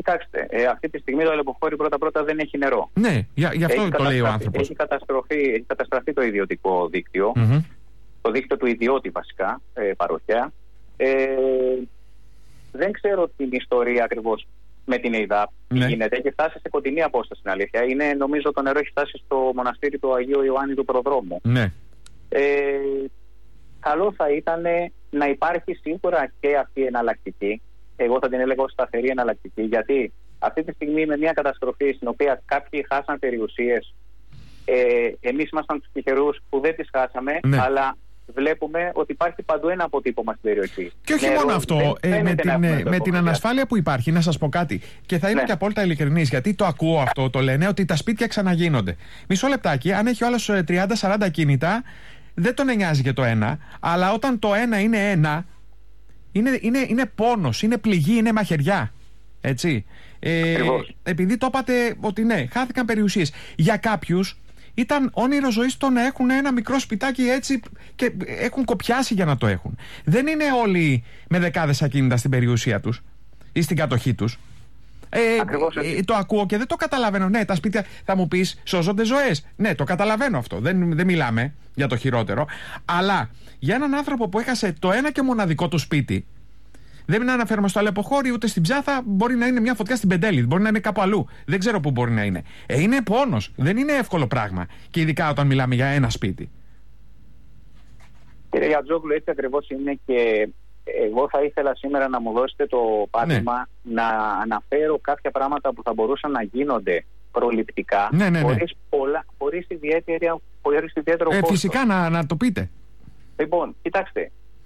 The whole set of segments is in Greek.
Κοιτάξτε, αυτή τη στιγμή το Αλεποχώρι πρώτα-πρώτα δεν έχει νερό. Ναι, γι' αυτό το λέει ο άνθρωπος. Έχει καταστραφεί το ιδιωτικό δίκτυο, το δίκτυο του ιδιώτη βασικά, παροχέα. Δεν ξέρω την ιστορία ακριβώς με την ΕΙΔΑΠ τι γίνεται. Έχει φτάσει σε κοντινή απόσταση, στην αλήθεια. Νομίζω το νερό έχει φτάσει στο μοναστήρι του Αγίου Ιωάννη του Προδρόμου. Ναι. Καλό θα ήταν να υπάρχει σίγουρα και αυτή η εναλλακτική. Εγώ θα την έλεγα ως σταθερή εναλλακτική, γιατί αυτή τη στιγμή με μια καταστροφή στην οποία κάποιοι χάσαν περιουσίες, εμείς ήμασταν τους τυχερούς που δεν τις χάσαμε, αλλά βλέπουμε ότι υπάρχει παντού ένα αποτύπωμα στην περιοχή. Και όχι μόνο αυτό, με την ανασφάλεια που υπάρχει, να σας πω κάτι, και θα είμαι και απόλυτα ειλικρινής, γιατί το ακούω αυτό, το λένε ότι τα σπίτια ξαναγίνονται. Μισό λεπτάκι, αν έχει ο άλλος 30-40 κίνητα, δεν τον νοιάζει και το ένα, αλλά όταν το ένα είναι ένα, είναι πόνος, είναι πληγή, είναι μαχαιριά. Έτσι. Επειδή το είπατε ότι ναι, χάθηκαν περιουσίες. Για κάποιους ήταν όνειρο ζωής το να έχουν ένα μικρό σπιτάκι έτσι και έχουν κοπιάσει για να το έχουν. Δεν είναι όλοι με δεκάδες ακίνητα στην περιουσία τους ή στην κατοχή τους. Το ακούω και δεν το καταλαβαίνω. Ναι, τα σπίτια, θα μου πεις, σώζονται ζωές. Ναι, το καταλαβαίνω αυτό. Δεν μιλάμε για το χειρότερο. Αλλά για έναν άνθρωπο που έχασε το ένα και μοναδικό του σπίτι, δεν αναφέρομαι στο Αλεποχώρι ούτε στην Ψάθα, μπορεί να είναι μια φωτιά στην Πεντέλη, μπορεί να είναι κάπου αλλού. Δεν ξέρω πού μπορεί να είναι. Είναι πόνος. Δεν είναι εύκολο πράγμα. Και ειδικά όταν μιλάμε για ένα σπίτι. Κύριε Γιατζόγλου, έτσι ακριβώς είναι και εγώ θα ήθελα σήμερα να μου δώσετε το πάτημα να αναφέρω κάποια πράγματα που θα μπορούσαν να γίνονται προληπτικά, χωρίς ιδιαίτερο κόστος. Φυσικά να το πείτε. Λοιπόν, κοιτάξτε,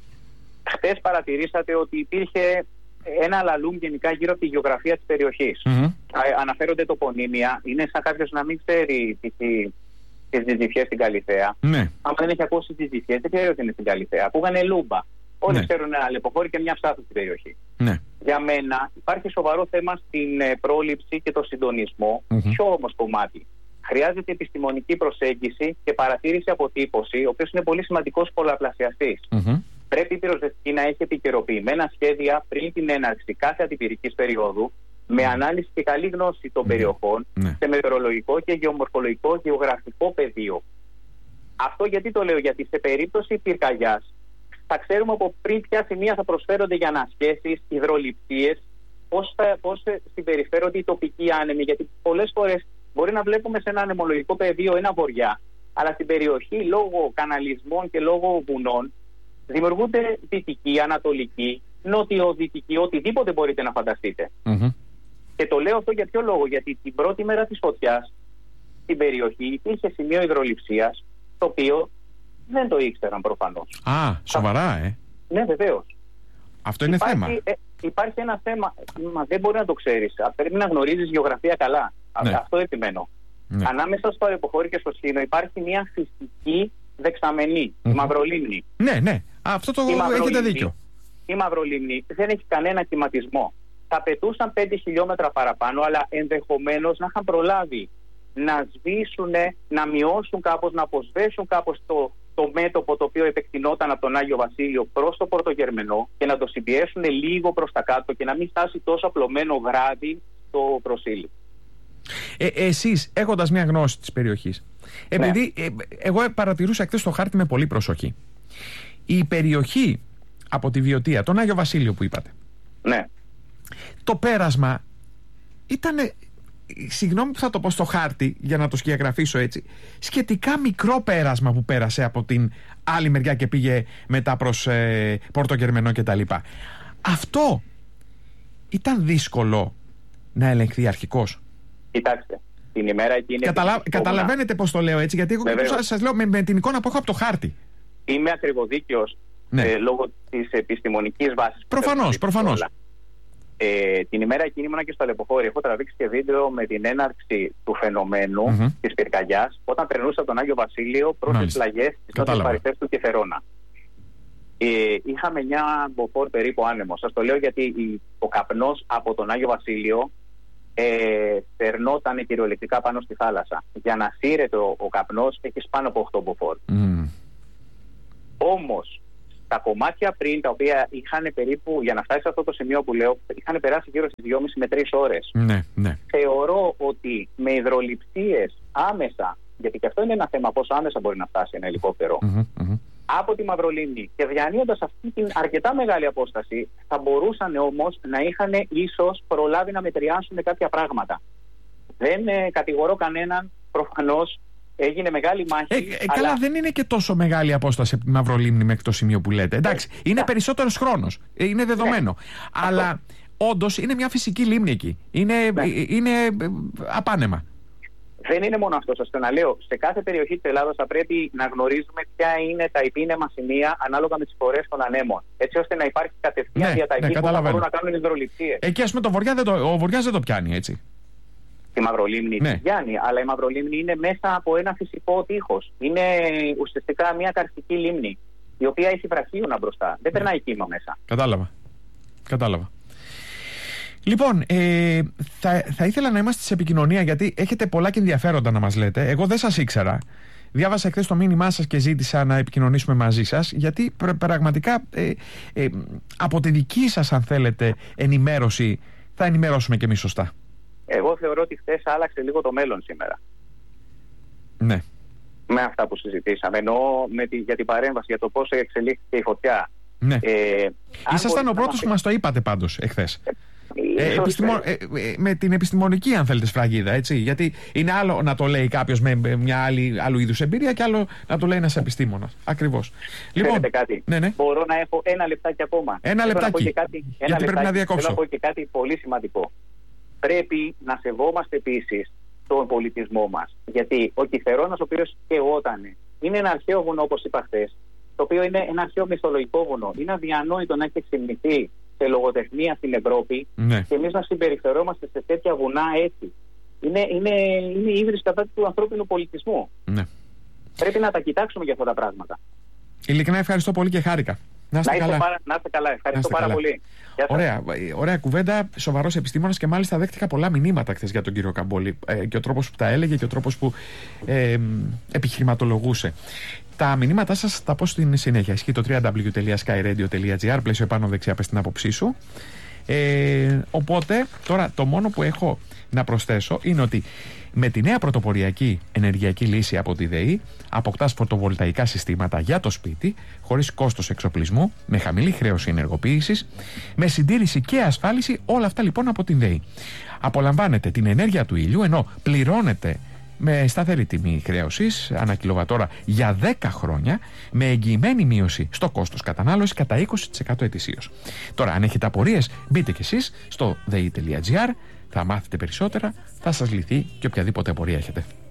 χτες παρατηρήσατε ότι υπήρχε ένα λαλούμ γενικά γύρω από τη γεωγραφία της περιοχής. Αναφέρονται τοπονύμια, είναι σαν κάποιος να μην ξέρει τις Τζιτζιφιές στην Καλιθέα. Αν δεν έχει ακούσει τις Τζιτζιφιές, δεν ξέρει ότι είναι στην Καλιθέα. Ακούγανε Λούμπα. Όλοι ξέρουν ένα Αλεποχώρι και μια Ψάθα στην περιοχή. Για μένα υπάρχει σοβαρό θέμα στην πρόληψη και το συντονισμό. Ποιο όμως κομμάτι? Χρειάζεται επιστημονική προσέγγιση και παρατήρηση αποτύπωση, ο οποίος είναι πολύ σημαντικός πολλαπλασιαστής. Πρέπει η πυροσβεστική να έχει επικαιροποιημένα σχέδια πριν την έναρξη κάθε αντιπυρικής περίοδου, με ανάλυση και καλή γνώση των περιοχών σε μετεωρολογικό και γεωμορφολογικό γεωγραφικό πεδίο. Αυτό γιατί το λέω? Γιατί σε περίπτωση πυρκαγιάς θα ξέρουμε από πριν ποια σημεία θα προσφέρονται για ανασχέσεις, υδρολειψίες, πώς συμπεριφέρονται οι τοπικοί άνεμοι. Γιατί πολλές φορές μπορεί να βλέπουμε σε ένα ανεμολογικό πεδίο ένα βοριά, αλλά στην περιοχή λόγω καναλισμών και λόγω βουνών δημιουργούνται δυτικοί, ανατολικοί, νότιο-δυτικοί, οτιδήποτε μπορείτε να φανταστείτε. Και το λέω αυτό για ποιο λόγο? Γιατί την πρώτη μέρα της φωτιάς στην περιοχή υπήρχε σημείο υδρολειψίας, το οποίο δεν το ήξεραν προφανώς. Σοβαρά, Ναι, βεβαίως. Αυτό είναι θέμα. Υπάρχει ένα θέμα, μα δεν μπορεί να το ξέρεις. Πρέπει να γνωρίζεις γεωγραφία καλά. Αυτό επιμένω. Ανάμεσα στο Αλεποχώρι και στο Σχήνο υπάρχει μια φυσική δεξαμενή, η Μαυρολίμνη. Ναι, αυτό το έχετε δίκιο. Η Μαυρολίμνη δεν έχει κανένα κυματισμό. Θα πετούσαν 5 χιλιόμετρα παραπάνω, αλλά ενδεχομένως να είχαν προλάβει να σβήσουν, να μειώσουν κάπως, να αποσβέσουν κάπως το μέτωπο το οποίο επεκτηνόταν από τον Άγιο Βασίλειο προς το Πρωτογερμενό και να το συμπιέσουν λίγο προς τα κάτω και να μην φτάσει τόσο απλωμένο γράδι στο Προσήλι. Εσείς, έχοντας μια γνώση της περιοχής, επειδή εγώ παρατηρούσα χθες το χάρτη με πολύ προσοχή, η περιοχή από τη Βιωτία, τον Άγιο Βασίλειο που είπατε, το πέρασμα ήταν, συγγνώμη που θα το πω στο χάρτη για να το σκιαγραφίσω έτσι, σχετικά μικρό πέρασμα που πέρασε από την άλλη μεριά και πήγε μετά προς Πορτογερμενό κτλ. Αυτό ήταν δύσκολο να ελεγχθεί αρχικώς? Κοιτάξτε, την ημέρα εκείνη... Καταλαβαίνετε πώς το λέω έτσι? Γιατί εγώ σας λέω με την εικόνα που έχω από το χάρτη. Είμαι ακριβοδίκαιος λόγω της επιστημονικής βάσης. Προφανώς. Την ημέρα εκείνη ήμουνα και στο Αλεποχώρι. Έχω τραβήξει και βίντεο με την έναρξη του φαινομένου της πυρκαγιάς, όταν περνούσα τον Άγιο Βασίλειο προς τις πλαγιές της Νότιας Παρυθές του Κεφερόνα. Είχαμε 9 μποφόρ περίπου άνεμο. Σας το λέω γιατί ο καπνός από τον Άγιο Βασίλειο περνόταν κυριολεκτικά πάνω στη θάλασσα. Για να σύρεται ο καπνός έχεις πάνω από 8 μποφόρ. Όμως Τα κομμάτια πριν, τα οποία είχαν περίπου, για να φτάσει σε αυτό το σημείο που λέω, είχαν περάσει γύρω στις 2,5 με 3 ώρες. Ναι, ναι. Θεωρώ ότι με υδρολειψίες άμεσα, γιατί και αυτό είναι ένα θέμα πόσο άμεσα μπορεί να φτάσει ένα ελικόπτερο, από τη Μαυρολίμνη και διανύοντας αυτή την αρκετά μεγάλη απόσταση, θα μπορούσαν όμως να είχαν ίσως προλάβει να μετριάσουν κάποια πράγματα. Δεν κατηγορώ κανέναν, προφανώς. Έγινε μεγάλη μάχη. Καλά, δεν είναι και τόσο μεγάλη απόσταση από τη Μαυρολίμνη μέχρι το σημείο που λέτε. Εντάξει, είναι περισσότερος χρόνος. Είναι δεδομένο. Αλλά όντως είναι μια φυσική λίμνη εκεί. Είναι απάνεμα. Δεν είναι μόνο αυτό, σας ξαναλέω. Σε κάθε περιοχή της Ελλάδας θα πρέπει να γνωρίζουμε ποια είναι τα επίνεμα σημεία ανάλογα με τις φορές των ανέμων. Έτσι ώστε να υπάρχει κατευθείαν διαταγή που να μπορούν να κάνουν υδρολειψίες. Εκεί, ας πούμε, ο Βοριάς δεν το πιάνει, έτσι. Η Μαυρολίμνη πιάνει, αλλά η Μαυρολίμνη είναι μέσα από ένα φυσικό τείχος. Είναι ουσιαστικά μια καρστική λίμνη, η οποία έχει βραχίωνα μπροστά. Δεν περνάει κύμα μέσα. Κατάλαβα. Λοιπόν, θα ήθελα να είμαστε σε επικοινωνία, γιατί έχετε πολλά και ενδιαφέροντα να μας λέτε. Εγώ δεν σας ήξερα. Διάβασα χθες το μήνυμά σας και ζήτησα να επικοινωνήσουμε μαζί σας, γιατί πραγματικά από τη δική σας, αν θέλετε, ενημέρωση θα ενημερώσουμε και εμείς σωστά. Εγώ θεωρώ ότι χθες άλλαξε λίγο το μέλλον σήμερα. Ναι. Με αυτά που συζητήσαμε. Εννοώ για την παρέμβαση, για το πώς εξελίχθηκε η φωτιά. Ναι. Ήσασταν ο πρώτος που μας το είπατε πάντως εχθές. Με την επιστημονική, αν θέλετε, σφραγίδα, έτσι. Γιατί είναι άλλο να το λέει κάποιος με μια άλλου είδους εμπειρία και άλλο να το λέει ένας επιστήμονας. Ακριβώς. Λοιπόν, κάτι. Ναι. Μπορώ να έχω ένα λεπτάκι ακόμα. Ένα λεπτάκι. Γιατί πρέπει να διακόψω. Θέλω να πω και κάτι πολύ σημαντικό. Πρέπει να σεβόμαστε επίσης τον πολιτισμό μας. Γιατί ο Κιθερώνας, ο οποίος καιγότανε, είναι ένα αρχαίο βουνό, όπως είπα χθες, το οποίο είναι ένα αρχαίο μυθολογικό βουνό. Είναι αδιανόητο να έχει εξυμνηθεί σε λογοτεχνία στην Ευρώπη, και εμείς να συμπεριφερόμαστε σε τέτοια βουνά έτσι. Είναι η ίδρυση κατά του ανθρώπινου πολιτισμού. Ναι. Πρέπει να τα κοιτάξουμε για αυτά τα πράγματα. Ειλικρινά ευχαριστώ πολύ και χάρηκα. Να είστε καλά. Ευχαριστώ πάρα πολύ. Ωραία κουβέντα, σοβαρός επιστήμονας, και μάλιστα δέχτηκα πολλά μηνύματα χθες για τον κύριο Καμπόλη, και ο τρόπος που τα έλεγε και ο τρόπος που επιχειρηματολογούσε. Τα μηνύματά σας θα τα πω στην συνέχεια. Ισχύει το www.skyradio.gr, πλαίσιο επάνω δεξιά, πες την άποψή σου. Οπότε τώρα το μόνο που έχω να προσθέσω είναι ότι με τη νέα πρωτοποριακή ενεργειακή λύση από τη ΔΕΗ αποκτάς φωτοβολταϊκά συστήματα για το σπίτι, χωρίς κόστος εξοπλισμού, με χαμηλή χρέωση ενεργοποίησης, με συντήρηση και ασφάλιση, όλα αυτά λοιπόν από την ΔΕΗ. Απολαμβάνετε την ενέργεια του ήλιου, ενώ πληρώνετε με σταθερή τιμή χρέωσης ανά κιλοβατόρα για 10 χρόνια, με εγγυημένη μείωση στο κόστος κατανάλωσης κατά 20% ετησίως. Τώρα, αν έχετε απορίες, μπείτε κι εσείς στο dei.gr, θα μάθετε περισσότερα, θα σας λυθεί και οποιαδήποτε απορία έχετε.